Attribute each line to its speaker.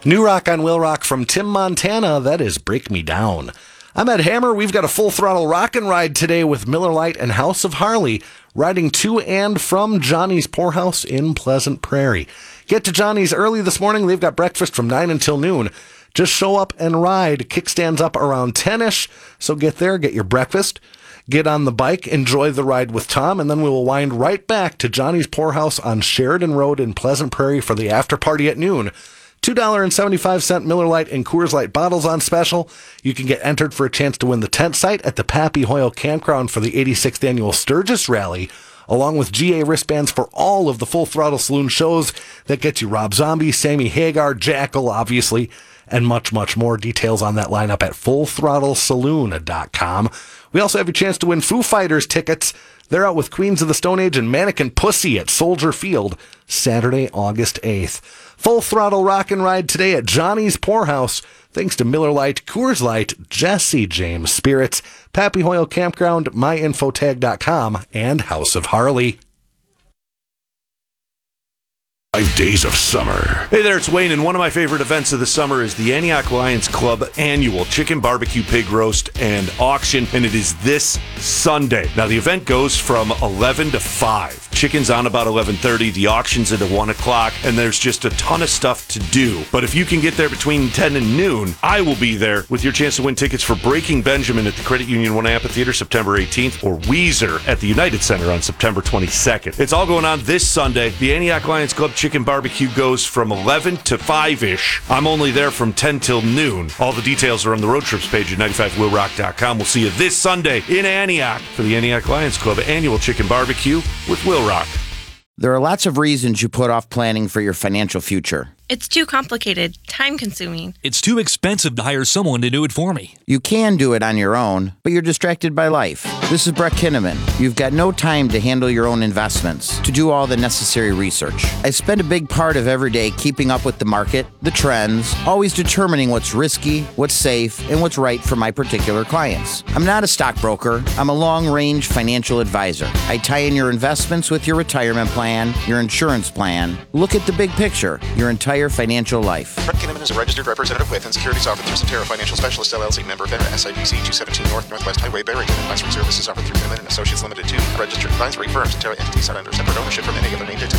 Speaker 1: New rock on Will Rock from Tim Montana, that is Break Me Down. I'm Ed Hammer. We've got a full throttle rock and ride today with Miller Lite and House of Harley, riding to and from Johnny's Poorhouse in Pleasant Prairie. Get to Johnny's early this morning. They've got breakfast from 9 until noon. Just show up and ride. Kickstand's up around 10-ish, so get there, get your breakfast, get on the bike, enjoy the ride with Tom, and then we will wind right back to Johnny's Poorhouse on Sheridan Road in Pleasant Prairie for the after party at noon. $2.75 Miller Lite and Coors Light bottles on special. You can get entered for a chance to win the tent site at the Pappy Hoyle Campground for the 86th Annual Sturgis Rally, along with GA wristbands for all of the Full Throttle Saloon shows that get you Rob Zombie, Sammy Hagar, Jackal, obviously, and much, much more. Details on that lineup at fullthrottlesaloon.com. We also have a chance to win Foo Fighters tickets. They're out with Queens of the Stone Age and Mannequin Pussy at Soldier Field, Saturday, August 8th. Full throttle rock and ride today at Johnny's Poorhouse, thanks to Miller Lite, Coors Light, Jesse James Spirits, Pappy Hoyle Campground, myinfotag.com, and House of Harley.
Speaker 2: 5 days of summer.
Speaker 3: Hey there, it's Wayne, and one of my favorite events of the summer is the Antioch Lions Club annual chicken barbecue pig roast and auction, and it is this Sunday. Now, the event goes from 11 to 5. Chicken's on about 11:30, the auction's at 1 o'clock, and there's just a ton of stuff to do. But if you can get there between 10 and noon, I will be there with your chance to win tickets for Breaking Benjamin at the Credit Union One Amphitheater September 18th, or Weezer at the United Center on September 22nd. It's all going on this Sunday. The Antioch Lions Club chicken barbecue goes from 11 to 5-ish. I'm only there from 10 till noon. All the details are on the road trips page at 95willrock.com. We'll see you this Sunday in Antioch for the Antioch Lions Club annual chicken barbecue with Will Rock.
Speaker 4: There are lots of reasons you put off planning for your financial future.
Speaker 5: It's too complicated, time-consuming.
Speaker 6: It's too expensive to hire someone to do it for me.
Speaker 4: You can do it on your own, but you're distracted by life. This is Brett Kinnaman. You've got no time to handle your own investments, to do all the necessary research. I spend a big part of every day keeping up with the market, the trends, always determining what's risky, what's safe, and what's right for my particular clients. I'm not a stockbroker. I'm a long-range financial advisor. I tie in your investments with your retirement plan, your insurance plan. Look at the big picture, your entire financial life.
Speaker 7: Brett Kinnaman is a registered representative with and securities offered through Cetera Financial Specialists LLC, member FINRA, SIPC 217 North Northwest Highway, Barrington. Advisory services offered through Kinnaman and Associates Limited, 2 registered advisory firms. Cetera entities are under separate ownership from any other named entity.